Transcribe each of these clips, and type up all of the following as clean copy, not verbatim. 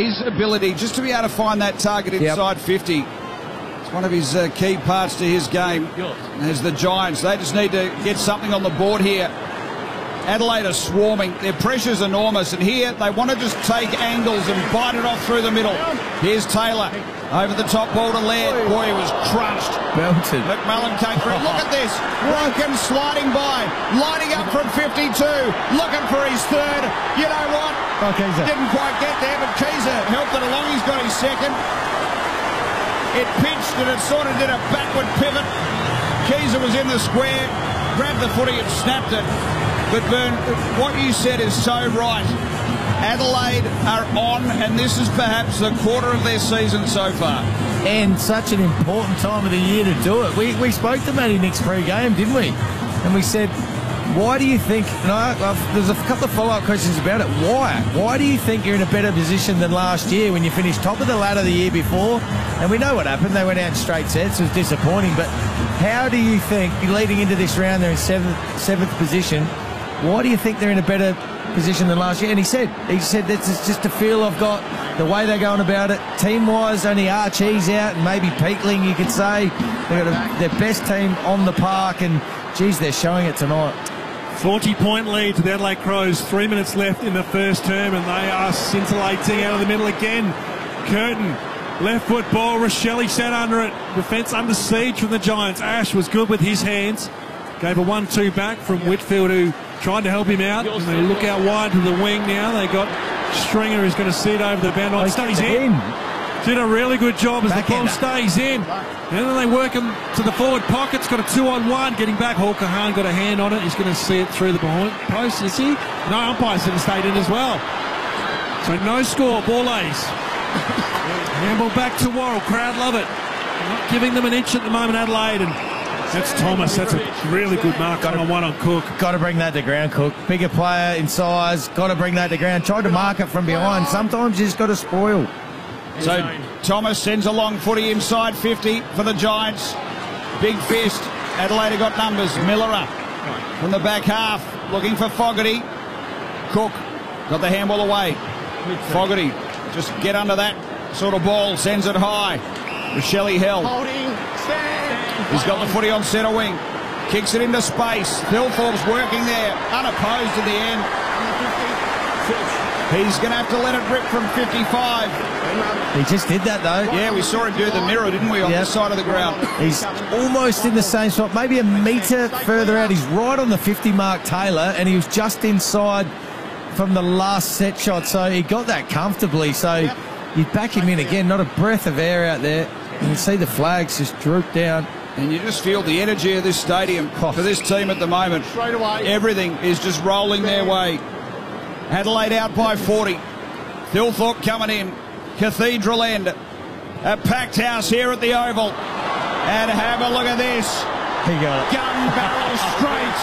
his ability just to be able to find that target inside 50. It's one of his key parts to his game. As the Giants, they just need to get something on the board here. Adelaide are swarming. Their pressure's enormous, and here they want to just take angles and bite it off through the middle. Here's Taylor over the top ball to Laird. Boy, he was crunched. Melted. McMullen came through. Look at this. Broken sliding by. Lining up from 52. Looking for his third. You know what? Didn't quite get there, but Keyser helped it along. He's got his second. It pitched and it sort of did a backward pivot. Keyser was in the square, grabbed the footy and snapped it. But, Vern, what you said is so right. Adelaide are on, and this is perhaps the quarter of their season so far. And such an important time of the year to do it. We spoke to Matty Nicks pre-game, didn't we? And we said, why do you think, there's a couple of follow-up questions about it. Why do you think you're in a better position than last year when you finished top of the ladder the year before? And we know what happened. They went out in straight sets. It was disappointing. But how do you think, leading into this round, they're in seventh position, why do you think they're in a better position than last year? And he said that's just a feel I've got, the way they're going about it. Team-wise, only Archie's out and maybe Peakling, you could say. They've got their best team on the park, and, geez, they're showing it tonight. 40-point lead to the Adelaide Crows. 3 minutes left in the first term, and they are scintillating out of the middle again. Curtin, left foot ball. Rochelle sat under it. Defence under siege from the Giants. Ash was good with his hands. Gave a 1-2 back from Whitfield, who tried to help him out. And they look out wide to the wing now. They got Stringer, who's going to see it over the boundary. Stays in. Did a really good job as the ball stays in. And then they work him to the forward pocket. It's got a 2-on-1. Getting back, Hawker Hahn got a hand on it. He's going to see it through the behind post, is he? No, umpire said it stayed in as well. So no score, ball A's. Handball back to Worrell. Crowd love it. Not giving them an inch at the moment, Adelaide. And that's Thomas. That's a really good mark on one on Cook. Got to bring that to ground, Cook. Bigger player in size. Got to bring that to ground. Tried to mark it from behind. Sometimes you just got to spoil. So Thomas sends a long footy inside 50 for the Giants. Big fist. Adelaide have got numbers. Millerer from the back half looking for Fogarty. Cook got the handball away. Fogarty just get under that sort of ball. Sends it high. Rochelle held. He's got the footy on centre wing. Kicks it into space. Thilthorpe's working there. Unopposed at the end. He's going to have to let it rip from 55. He just did that, though. Yeah, we saw him do the mirror, didn't we, on this side of the ground. He's almost in the same spot, maybe a metre further out. He's right on the 50 mark, Taylor, and he was just inside from the last set shot, so he got that comfortably. So you back him in again, not a breath of air out there. You can see the flags just droop down. And you just feel the energy of this stadium for this team at the moment. Everything is just rolling their way. Adelaide out by 40. Thilthorpe coming in. Cathedral End. A packed house here at the Oval. And have a look at this. He got it. Gun barrel straight.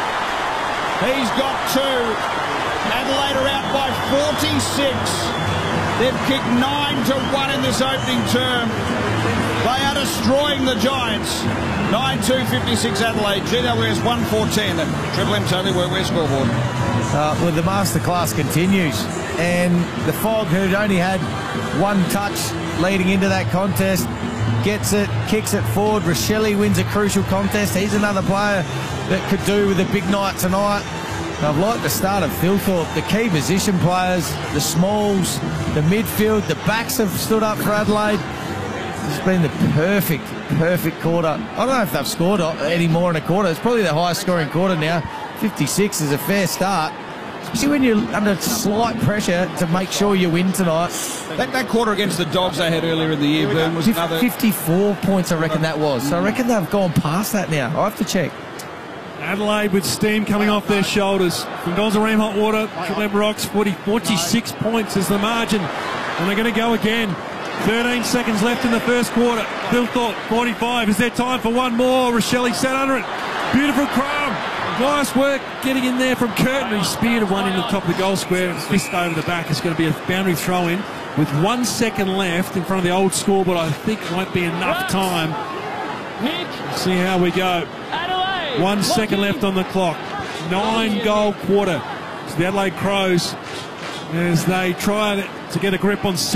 He's got two. Adelaide are out by 46. They've kicked 9-1 in this opening term. They are destroying the Giants. 9-2-56 Adelaide. GWS 1-4-10. Triple M Totally Workwear scoreboard. Well, the masterclass continues. And the Fog, who'd only had one touch leading into that contest, gets it, kicks it forward. Rochelle wins a crucial contest. He's another player that could do with a big night tonight. I've liked the start of Thilthorpe. The key position players, the smalls, the midfield, the backs have stood up for Adelaide. It's been the perfect quarter. I don't know if they've scored any more in a quarter. It's probably the highest scoring quarter now. 56 is a fair start, especially when you're under slight pressure to make sure you win tonight. That quarter against the Dogs they had earlier in the year, Boom, was another 54 points, I reckon that was. So I reckon they've gone past that now. I have to check. Adelaide with steam coming off their shoulders. From Donzareem Hot Water, Triple M Rocks, 46 points is the margin. And they're going to go again. 13 seconds left in the first quarter. Thilthorpe, 45. Is there time for one more? Rochelle sat under it. Beautiful crumb. Nice work getting in there from Curtin. He speared one in the top of the goal square and fist over the back. It's going to be a boundary throw in with 1 second left in front of the old scoreboard. I think won't be enough time. Let's see how we go. 1 second left on the clock. 9-goal quarter to the Adelaide Crows as they try to get a grip on